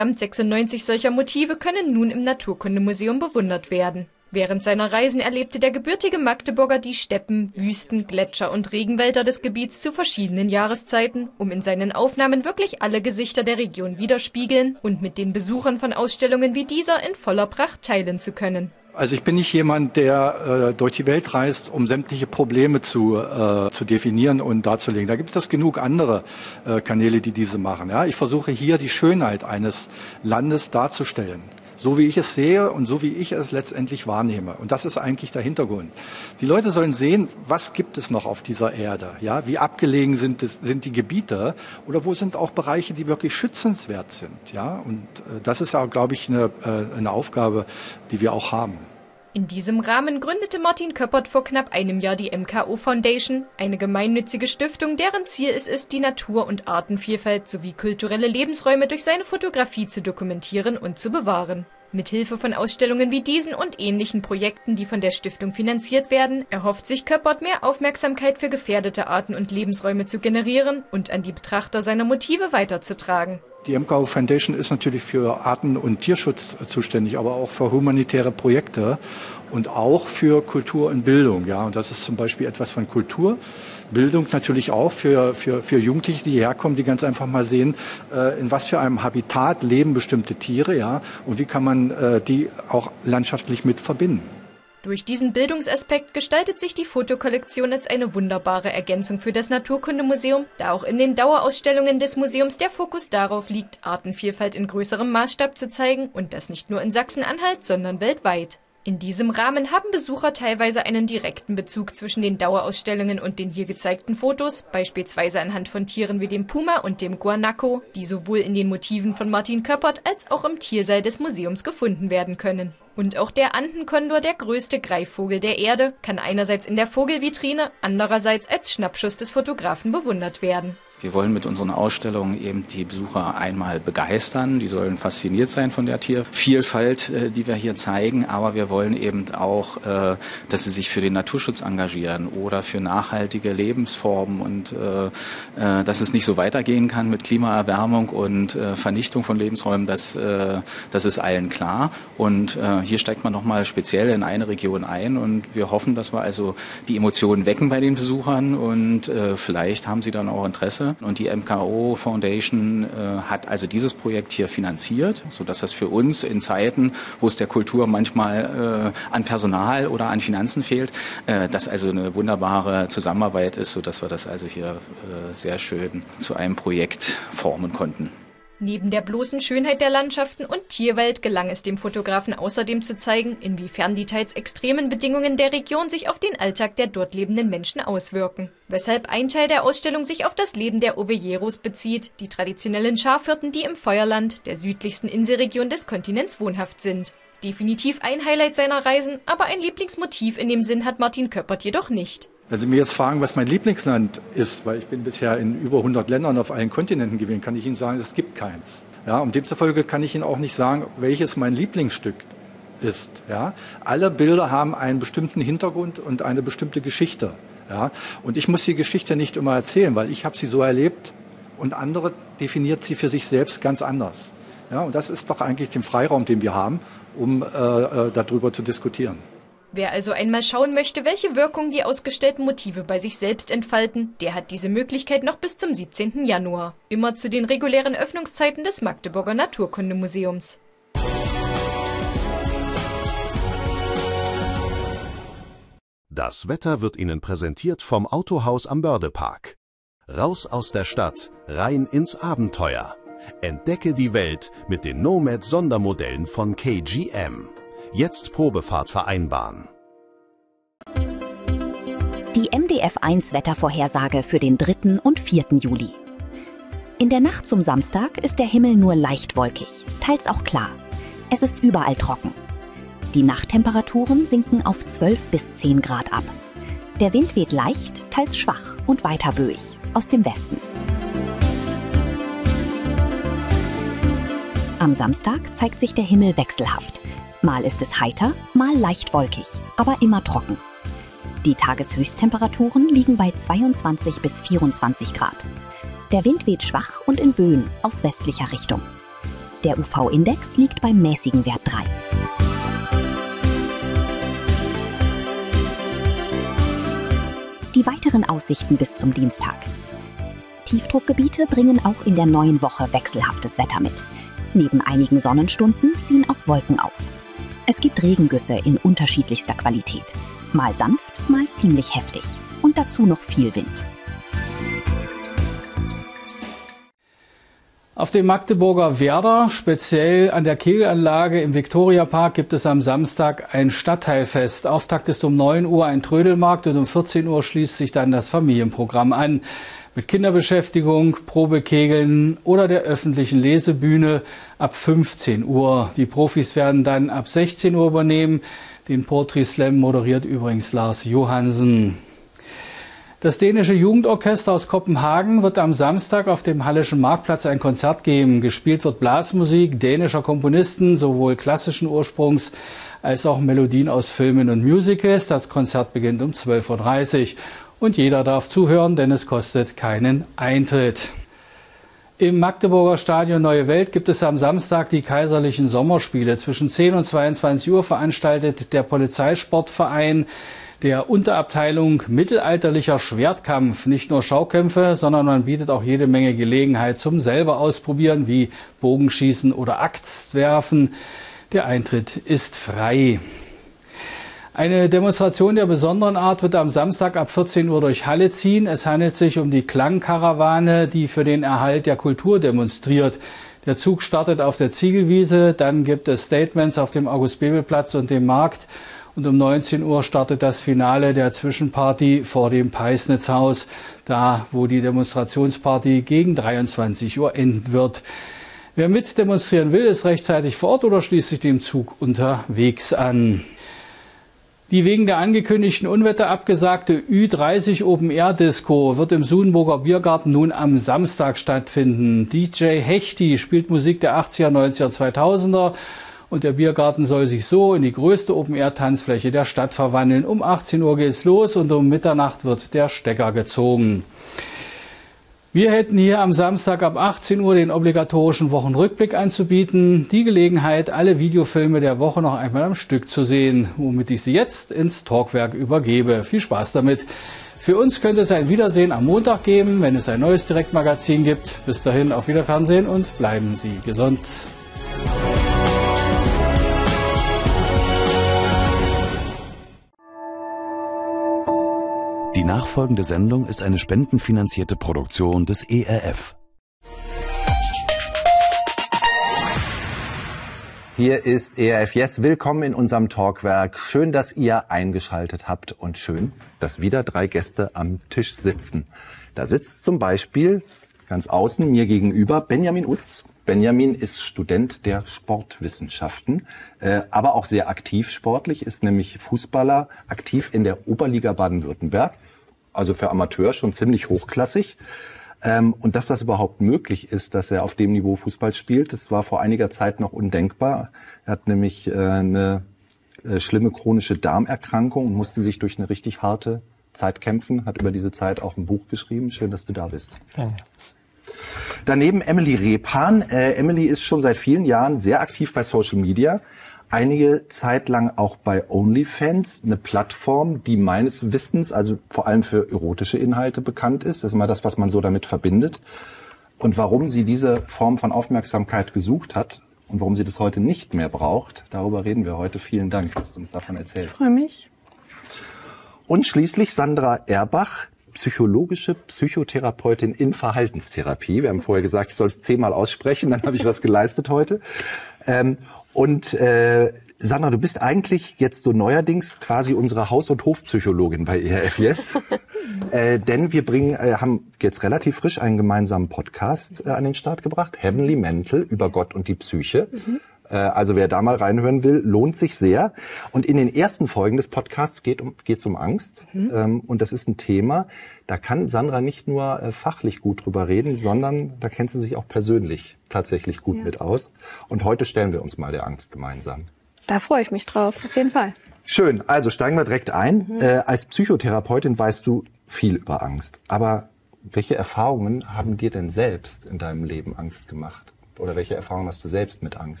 Insgesamt 96 solcher Motive können nun im Naturkundemuseum bewundert werden. Während seiner Reisen erlebte der gebürtige Magdeburger die Steppen, Wüsten, Gletscher und Regenwälder des Gebiets zu verschiedenen Jahreszeiten, um in seinen Aufnahmen wirklich alle Gesichter der Region widerspiegeln und mit den Besuchern von Ausstellungen wie dieser in voller Pracht teilen zu können. Also ich bin nicht jemand, der durch die Welt reist, um sämtliche Probleme zu definieren und darzulegen. Da gibt es genug andere Kanäle, die diese machen. Ja? Ich versuche hier die Schönheit eines Landes darzustellen. So wie ich es sehe und so wie ich es letztendlich wahrnehme. Und das ist eigentlich der Hintergrund. Die Leute sollen sehen, was gibt es noch auf dieser Erde? Ja, wie abgelegen sind die Gebiete oder wo sind auch Bereiche, die wirklich schützenswert sind? Ja, und das ist ja, glaube ich, eine Aufgabe, die wir auch haben. In diesem Rahmen gründete Martin Köppert vor knapp einem Jahr die MKO Foundation, eine gemeinnützige Stiftung, deren Ziel es ist, die Natur- und Artenvielfalt sowie kulturelle Lebensräume durch seine Fotografie zu dokumentieren und zu bewahren. Mithilfe von Ausstellungen wie diesen und ähnlichen Projekten, die von der Stiftung finanziert werden, erhofft sich Köppert, mehr Aufmerksamkeit für gefährdete Arten und Lebensräume zu generieren und an die Betrachter seiner Motive weiterzutragen. Die MKO Foundation ist natürlich für Arten- und Tierschutz zuständig, aber auch für humanitäre Projekte und auch für Kultur und Bildung. Ja, und das ist zum Beispiel etwas von Kultur. Bildung natürlich auch für Jugendliche, die hierher kommen, die ganz einfach mal sehen, in was für einem Habitat leben bestimmte Tiere, ja, und wie kann man die auch landschaftlich mit verbinden. Durch diesen Bildungsaspekt gestaltet sich die Fotokollektion als eine wunderbare Ergänzung für das Naturkundemuseum, da auch in den Dauerausstellungen des Museums der Fokus darauf liegt, Artenvielfalt in größerem Maßstab zu zeigen und das nicht nur in Sachsen-Anhalt, sondern weltweit. In diesem Rahmen haben Besucher teilweise einen direkten Bezug zwischen den Dauerausstellungen und den hier gezeigten Fotos, beispielsweise anhand von Tieren wie dem Puma und dem Guanaco, die sowohl in den Motiven von Martin Köppert als auch im Tiersaal des Museums gefunden werden können. Und auch der Andenkondor, der größte Greifvogel der Erde, kann einerseits in der Vogelvitrine, andererseits als Schnappschuss des Fotografen bewundert werden. Wir wollen mit unseren Ausstellungen eben die Besucher einmal begeistern. Die sollen fasziniert sein von der Tiervielfalt, die wir hier zeigen. Aber wir wollen eben auch, dass sie sich für den Naturschutz engagieren oder für nachhaltige Lebensformen und dass es nicht so weitergehen kann mit Klimaerwärmung und Vernichtung von Lebensräumen. Das ist allen klar. Und hier steigt man nochmal speziell in eine Region ein. Und wir hoffen, dass wir also die Emotionen wecken bei den Besuchern und vielleicht haben sie dann auch Interesse. Und die MKO Foundation hat also dieses Projekt hier finanziert, sodass das für uns in Zeiten, wo es der Kultur manchmal an Personal oder an Finanzen fehlt, das also eine wunderbare Zusammenarbeit ist, sodass wir das also hier sehr schön zu einem Projekt formen konnten. Neben der bloßen Schönheit der Landschaften und Tierwelt gelang es dem Fotografen außerdem zu zeigen, inwiefern die teils extremen Bedingungen der Region sich auf den Alltag der dort lebenden Menschen auswirken. Weshalb ein Teil der Ausstellung sich auf das Leben der Ovejeros bezieht, die traditionellen Schafhirten, die im Feuerland, der südlichsten Inselregion des Kontinents, wohnhaft sind. Definitiv ein Highlight seiner Reisen, aber ein Lieblingsmotiv in dem Sinn hat Martin Köppert jedoch nicht. Wenn Sie mir jetzt fragen, was mein Lieblingsland ist, weil ich bin bisher in über 100 Ländern auf allen Kontinenten gewesen, kann ich Ihnen sagen, es gibt keins. Ja, und demzufolge kann ich Ihnen auch nicht sagen, welches mein Lieblingsstück ist. Ja, alle Bilder haben einen bestimmten Hintergrund und eine bestimmte Geschichte. Ja, und ich muss die Geschichte nicht immer erzählen, weil ich habe sie so erlebt und andere definiert sie für sich selbst ganz anders. Ja, und das ist doch eigentlich den Freiraum, den wir haben, um darüber zu diskutieren. Wer also einmal schauen möchte, welche Wirkung die ausgestellten Motive bei sich selbst entfalten, der hat diese Möglichkeit noch bis zum 17. Januar. Immer zu den regulären Öffnungszeiten des Magdeburger Naturkundemuseums. Das Wetter wird Ihnen präsentiert vom Autohaus am Bördepark. Raus aus der Stadt, rein ins Abenteuer. Entdecke die Welt mit den Nomad-Sondermodellen von KGM. Jetzt Probefahrt vereinbaren. Die MDF1 Wettervorhersage für den 3. und 4. Juli. In der Nacht zum Samstag ist der Himmel nur leicht wolkig, teils auch klar. Es ist überall trocken. Die Nachttemperaturen sinken auf 12 bis 10 Grad ab. Der Wind weht leicht, teils schwach und weiter böig aus dem Westen. Am Samstag zeigt sich der Himmel wechselhaft. Mal ist es heiter, mal leicht wolkig, aber immer trocken. Die Tageshöchsttemperaturen liegen bei 22 bis 24 Grad. Der Wind weht schwach und in Böen aus westlicher Richtung. Der UV-Index liegt beim mäßigen Wert 3. Die weiteren Aussichten bis zum Dienstag. Tiefdruckgebiete bringen auch in der neuen Woche wechselhaftes Wetter mit. Neben einigen Sonnenstunden ziehen auch Wolken auf. Es gibt Regengüsse in unterschiedlichster Qualität. Mal sanft, mal ziemlich heftig. Und dazu noch viel Wind. Auf dem Magdeburger Werder, speziell an der Kegelanlage im Viktoriapark, gibt es am Samstag ein Stadtteilfest. Auftakt ist um 9 Uhr ein Trödelmarkt und um 14 Uhr schließt sich dann das Familienprogramm an. Mit Kinderbeschäftigung, Probekegeln oder der öffentlichen Lesebühne ab 15 Uhr. Die Profis werden dann ab 16 Uhr übernehmen. Den Poetry Slam moderiert übrigens Lars Johansen. Das dänische Jugendorchester aus Kopenhagen wird am Samstag auf dem Hallischen Marktplatz ein Konzert geben. Gespielt wird Blasmusik dänischer Komponisten, sowohl klassischen Ursprungs als auch Melodien aus Filmen und Musicals. Das Konzert beginnt um 12:30 Uhr. Und jeder darf zuhören, denn es kostet keinen Eintritt. Im Magdeburger Stadion Neue Welt gibt es am Samstag die Kaiserlichen Sommerspiele. Zwischen 10 und 22 Uhr veranstaltet der Polizeisportverein der Unterabteilung Mittelalterlicher Schwertkampf nicht nur Schaukämpfe, sondern man bietet auch jede Menge Gelegenheit zum selber ausprobieren, wie Bogenschießen oder Axtwerfen. Der Eintritt ist frei. Eine Demonstration der besonderen Art wird am Samstag ab 14 Uhr durch Halle ziehen. Es handelt sich um die Klangkarawane, die für den Erhalt der Kultur demonstriert. Der Zug startet auf der Ziegelwiese, dann gibt es Statements auf dem August-Bebel-Platz und dem Markt. Und um 19 Uhr startet das Finale der Zwischenparty vor dem Peisnitzhaus, da wo die Demonstrationsparty gegen 23 Uhr enden wird. Wer mit demonstrieren will, ist rechtzeitig vor Ort oder schließt sich dem Zug unterwegs an. Die wegen der angekündigten Unwetter abgesagte Ü30 Open-Air-Disco wird im Sudenburger Biergarten nun am Samstag stattfinden. DJ Hechti spielt Musik der 80er, 90er, 2000er. Und der Biergarten soll sich so in die größte Open-Air-Tanzfläche der Stadt verwandeln. Um 18 Uhr geht's los und um Mitternacht wird der Stecker gezogen. Wir hätten hier am Samstag ab 18 Uhr den obligatorischen Wochenrückblick anzubieten. Die Gelegenheit, alle Videofilme der Woche noch einmal am Stück zu sehen, womit ich sie jetzt ins Talkwerk übergebe. Viel Spaß damit. Für uns könnte es ein Wiedersehen am Montag geben, wenn es ein neues Direktmagazin gibt. Bis dahin auf Wiederfernsehen und bleiben Sie gesund. Die nachfolgende Sendung ist eine spendenfinanzierte Produktion des ERF. Hier ist ERF Yes. Willkommen in unserem Talkwerk. Schön, dass ihr eingeschaltet habt und schön, dass wieder 3 Gäste am Tisch sitzen. Da sitzt zum Beispiel ganz außen mir gegenüber Benjamin Utz. Benjamin ist Student der Sportwissenschaften, aber auch sehr aktiv sportlich, ist nämlich Fußballer, aktiv in der Oberliga Baden-Württemberg, also für Amateur schon ziemlich hochklassig. Und dass das überhaupt möglich ist, dass er auf dem Niveau Fußball spielt, das war vor einiger Zeit noch undenkbar. Er hat nämlich eine schlimme chronische Darmerkrankung und musste sich durch eine richtig harte Zeit kämpfen, hat über diese Zeit auch ein Buch geschrieben. Schön, dass du da bist. Danke. Daneben Emily Rebhahn. Emily ist schon seit vielen Jahren sehr aktiv bei Social Media. Einige Zeit lang auch bei OnlyFans, eine Plattform, die meines Wissens, also vor allem für erotische Inhalte bekannt ist. Das ist immer das, was man so damit verbindet. Und warum sie diese Form von Aufmerksamkeit gesucht hat und warum sie das heute nicht mehr braucht, darüber reden wir heute. Vielen Dank, dass du uns davon erzählst. Ich freue mich. Und schließlich Sandra Erbach, psychologische Psychotherapeutin in Verhaltenstherapie. Wir haben vorher gesagt, ich soll es 10-mal aussprechen, dann habe ich was geleistet heute. Sandra, du bist eigentlich jetzt so neuerdings quasi unsere Haus- und Hofpsychologin bei ERF Yes. Denn wir haben jetzt relativ frisch einen gemeinsamen Podcast an den Start gebracht, Heavenly Mental, über Gott und die Psyche. Also wer da mal reinhören will, lohnt sich sehr. Und in den ersten Folgen des Podcasts geht's um Angst. Und das ist ein Thema, da kann Sandra nicht nur fachlich gut drüber reden, sondern da kennt sie sich auch persönlich tatsächlich gut mit aus. Und heute stellen wir uns mal der Angst gemeinsam. Da freue ich mich drauf, auf jeden Fall. Schön, also steigen wir direkt ein. Als Psychotherapeutin weißt du viel über Angst. Aber welche Erfahrungen haben dir denn selbst in deinem Leben Angst gemacht? Oder welche Erfahrungen hast du selbst mit Angst?